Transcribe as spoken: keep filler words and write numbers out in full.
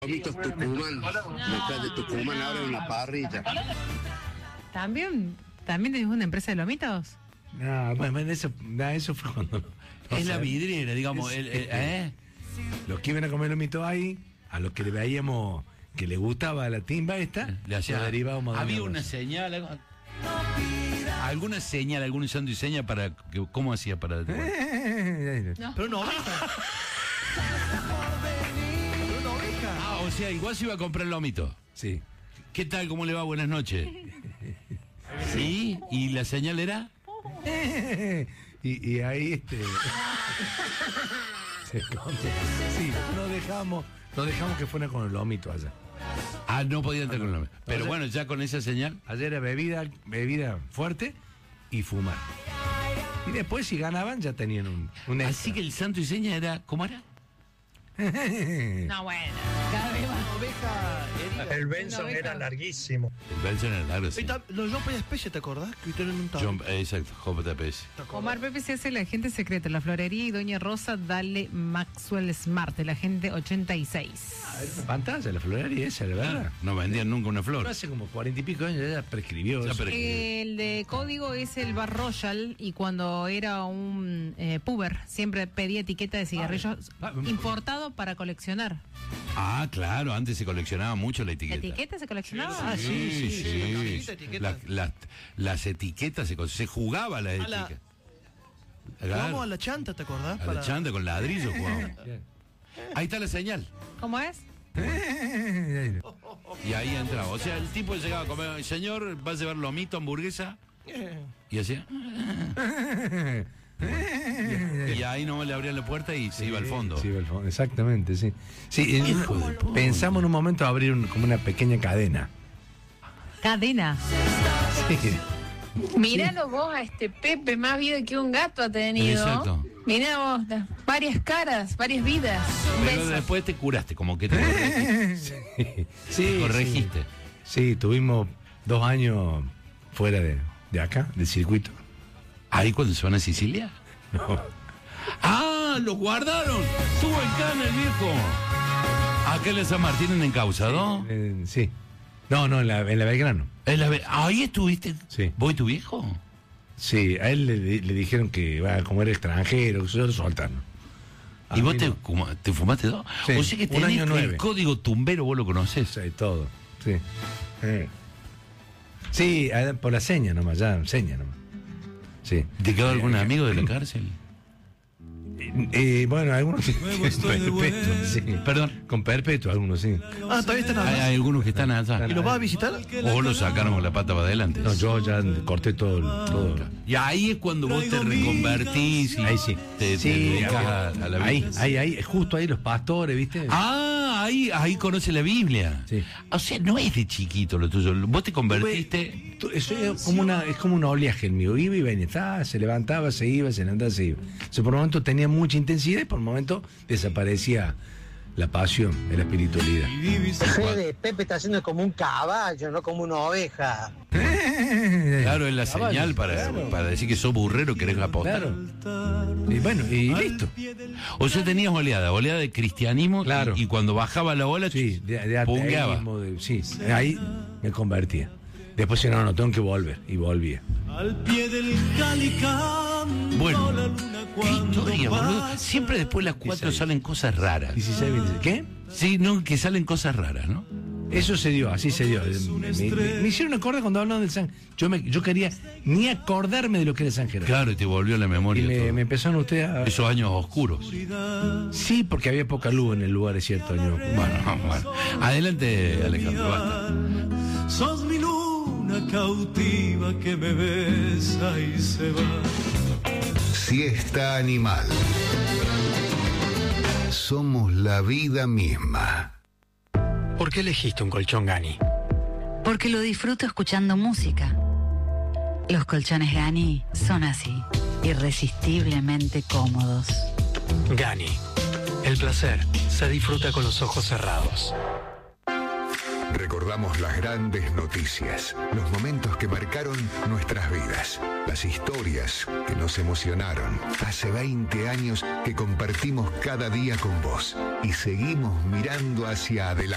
Lomitos Tucumán, local de Tucumán, ahora en una parrilla. ¿También, ¿También tenés una empresa de lomitos? No, bueno, eso, no, eso fue cuando... Es la vidriera, digamos. Es, el, el, ¿eh? Los que iban a comer lomitos ahí, a los que le veíamos que le gustaba la timba esta, Le hacía, derivábamos de había una cosa. señal, algo- alguna señal, algún santo y seña para que, ¿cómo hacía para? No. Pero no, oveja. Pero una oveja. Ah, o sea, igual se iba a comprar lomito. Sí. ¿Qué tal? ¿Cómo le va? Buenas noches. ¿Sí? ¿Y la señal era? y, y ahí este se come. Sí, no dejamos, no dejamos que fuera con el lomito allá. Ah, no podía entrar con el lomito. Pero Entonces- bueno, ya con esa señal. Ayer era bebida, bebida fuerte y fumar. Y después si ganaban ya tenían un, un extra. Así que el santo y seña era, ¿cómo era? No, bueno, cada vez más. Una oveja herida. El Benson oveja. era larguísimo. El Benson era largo, sí. Ahí está, Los John Pay Especie, ¿te acordás? Que tienen un John- eh, exacto, J P S. ¿Te acordás? Omar Pepe se hace el agente secreto, la florería y Doña Rosa, dale Maxwell Smart, el agente ochenta y seis. Pantalla, la florería esa, la verdad. No vendían nunca una Pero flor. hace como cuarenta y pico años ya prescribió Ya eso. prescribió. El de código es el Bar Royal y cuando era un eh, puber siempre pedía etiqueta de cigarrillos Ah, importado para coleccionar. Ah, claro, antes se coleccionaba mucho la ¿La etiqueta. etiqueta se coleccionaba? Ah, sí, sí, sí. sí, la cajita de etiquetas. La- las- las etiquetas se, co- se jugaba la A la- etiqueta. Jugamos Claro, a la chanta, ¿te acordás? a Para- la chanda con ladrillos jugábamos. Ahí está la señal. ¿Cómo es? Y ahí entraba. O sea, el tipo llegaba a comer, señor, va a llevar lomito, hamburguesa. Y hacía. Y ahí nomás le abrían la puerta y se iba al fondo. Sí, iba al fondo, exactamente, sí. Sí, en un- pensamos en un momento abrir un- como una pequeña cadena. Cadena. Sí. Míralo vos a este Pepe, más vida que un gato ha tenido. Exacto. Mirá vos, las varias caras, varias vidas. Un Pero beso. después te curaste, como que te corregiste. Sí, corregiste. Sí, tuvimos dos años fuera de, de acá, del circuito. Ahí cuando se van a Sicilia. No. ¡Ah! ¡Lo guardaron! ¡Estuvo en Cana el viejo! Aquel de San Martín en Encausado. Eh, sí. No, no, en la, en la Belgrano. Es la ve- ¿Ahí estuviste? Sí. ¿Vos y tu viejo? Sí, a él le, le dijeron que va, como era extranjero, que se lo soltaron. A ¿Y vos mí te, no. como- te fumaste dos? Sí, O sea que un tenés año el nueve. código tumbero, vos lo conocés. Sí, todo. Sí. Eh. Sí, a- por la seña nomás, ya, seña nomás. Sí. ¿Te quedó algún Eh, amigo de la cárcel? Eh, bueno, algunos sí. Perpetuo, sí. Perdón. Con perpetuo, algunos sí. Ah, todavía están Hay, allá. hay algunos que están allá. ¿Y los vas a visitar? O vos lo sacaron con la pata para adelante. No, yo ya corté todo. todo. Y ahí es cuando vos te reconvertís y Ahí sí. te, te Sí, dedicás a, a la ahí, vida. ahí, ahí, justo ahí los pastores, ¿viste? Ah, ahí, ahí conoce la Biblia. Sí. O sea, no es de chiquito lo tuyo. Vos te convertiste. Tú- Eso es como una, es como un oleaje el mío. Iba y venía, ah, se levantaba, se iba, se levantaba, se iba. O sea, por un momento tenía mucha intensidad y por un momento desaparecía la pasión, la espiritualidad. Fede, Pepe está haciendo como un caballo, no como una oveja. Claro, es la Caballo, señal para, claro. para decir que sos burrero, querés apostar. Claro. Y bueno, y listo. O sea, tenías oleada, oleada de cristianismo. Claro. Y, y cuando bajaba la ola, Sí, de, de pungueaba. ateísmo, de- sí, ahí me convertía. Después, si no, no, tengo que volver. Y volvía. Al pie del calicán. Bueno, qué historia, boludo. Siempre después de las cuatro dieciséis. salen cosas raras. dieciséis, veintiséis. ¿Qué? Sí, no, que salen cosas raras, ¿no? Eso se dio, así se dio. Me, me- me hicieron acordar cuando hablaban del San. Yo me, yo quería ni acordarme de lo que era San Jerónimo. Claro, y te volvió la Y memoria. me, todo. me empezaron ustedes a. Esos años oscuros. Sí, porque había poca luz en el lugar, es cierto, año. Bueno, bueno. Adelante, Alejandro, basta. Sos mi luna cautiva que me besa y se va. Siesta Animal. Somos la vida misma. ¿Por qué elegiste un colchón Gani? Porque lo disfruto escuchando música. Los colchones Gani son así, irresistiblemente cómodos. Gani. El placer se disfruta con los ojos cerrados. Recordamos las grandes noticias, los momentos que marcaron nuestras vidas, las historias que nos emocionaron. Hace veinte años que compartimos cada día con vos y seguimos mirando hacia adelante.